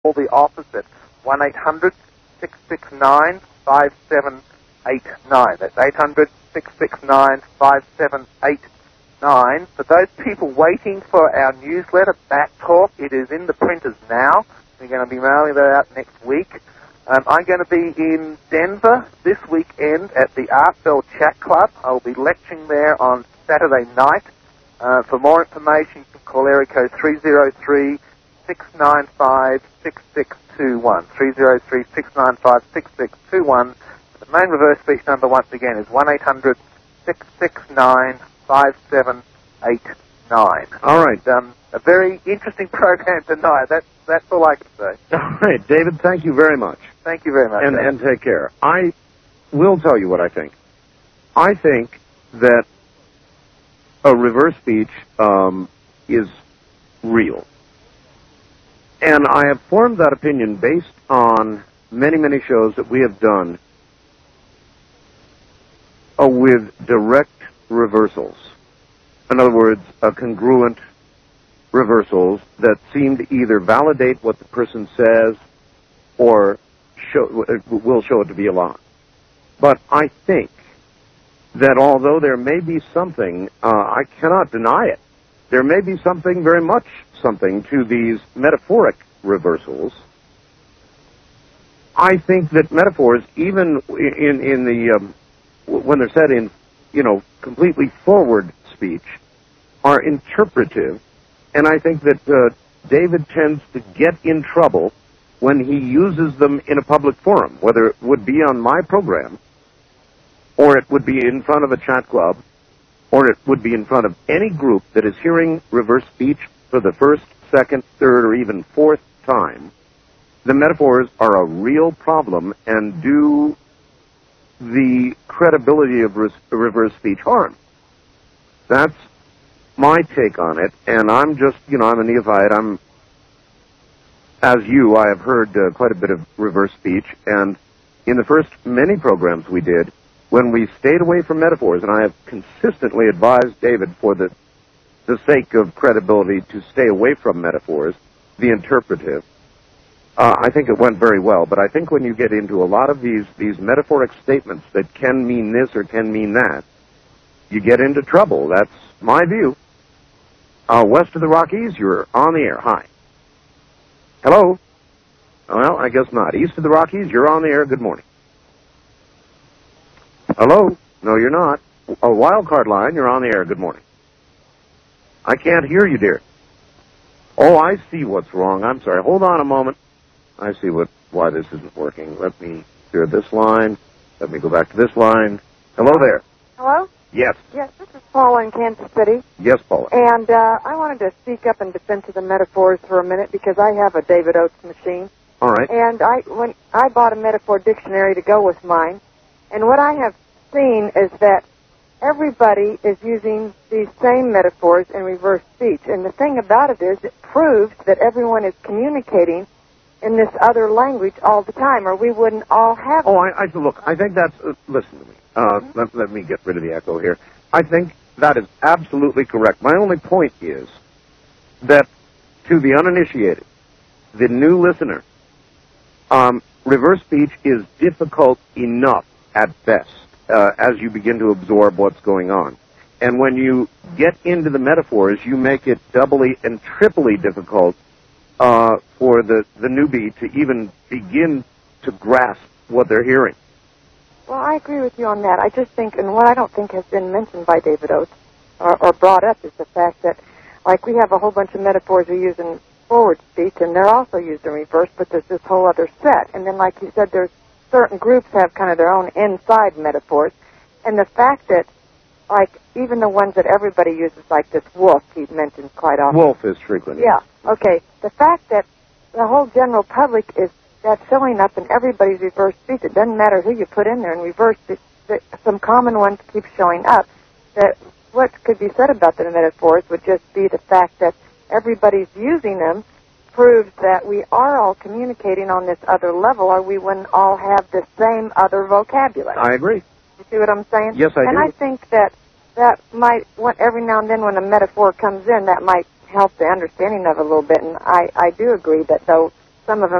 call the office at 1-800-669-5789. That's 800-669-5789. For those people waiting for our newsletter, Back Talk, it is in the printers now. We're going to be mailing that out next week. I'm going to be in Denver this weekend at the Art Bell Chat Club. I'll be lecturing there on Saturday night. For more information, you can call area code 303-695-6621. 303-695-6621. The main reverse speech number, once again, is 1-800-669-5789. All right. A very interesting program tonight. That's all I can say. All right, David, thank you very much. Thank you very much. And take care. I will tell you what I think. I think that a reverse speech is real. And I have formed that opinion based on many, many shows that we have done with direct reversals. In other words, congruent reversals that seem to either validate what the person says or will show it to be a lie. But I think that although there may be something, I cannot deny it, there may be something, very much something, to these metaphoric reversals. I think that metaphors, even in the when they're said in, completely forward speech, are interpretive, and I think that David tends to get in trouble when he uses them in a public forum, whether it would be on my program, or it would be in front of a chat club, or it would be in front of any group that is hearing reverse speech for the first, second, third, or even fourth time. The metaphors are a real problem and do the credibility of reverse speech harm. That's my take on it, and I'm just, I'm a neophyte. As you, I have heard quite a bit of reverse speech, and in the first many programs we did, when we stayed away from metaphors, and I have consistently advised David for the sake of credibility to stay away from metaphors, the interpretive, I think it went very well. But I think when you get into a lot of these metaphoric statements that can mean this or can mean that, you get into trouble. That's my view. West of the Rockies, you're on the air. Hi. Hello? Well, I guess not. East of the Rockies, you're on the air. Good morning. Hello? No, you're not. A wild card line, you're on the air. Good morning. I can't hear you, dear. Oh, I see what's wrong. I'm sorry. Hold on a moment. I see why this isn't working. Let me clear this line. Let me go back to this line. Hello there. Hello? Yes. Yes, this is Paula in Kansas City. Yes, Paula. And I wanted to speak up in defense of the metaphors for a minute because I have a David Oates machine. All right. And when I bought a metaphor dictionary to go with mine, and what I have seen is that everybody is using these same metaphors in reverse speech. And the thing about it is it proves that everyone is communicating in this other language all the time, or we wouldn't all have it. Oh, look, I think that's... listen to me. Let me get rid of the echo here. I think that is absolutely correct. My only point is that to the uninitiated, the new listener, reverse speech is difficult enough at best as you begin to absorb what's going on. And when you get into the metaphors, you make it doubly and triply difficult for the newbie to even begin to grasp what they're hearing. Well, I agree with you on that. I just think, and what I don't think has been mentioned by David Oates or brought up is the fact that, like, we have a whole bunch of metaphors we use in forward speech, and they're also used in reverse, but there's this whole other set. And then, like you said, there's certain groups have kind of their own inside metaphors. And the fact that, like, even the ones that everybody uses, like this wolf he mentions quite often. Wolf is frequent. Yeah, okay. The fact that the whole general public is that's showing up in everybody's reverse speech. It doesn't matter who you put in there in reverse. Some common ones keep showing up. That what could be said about the metaphors would just be the fact that everybody's using them proves that we are all communicating on this other level, or we wouldn't all have the same other vocabulary. I agree. You see what I'm saying? Yes, I do. And I think that might, every now and then when a metaphor comes in, that might help the understanding of it a little bit. And I do agree that, though, some of them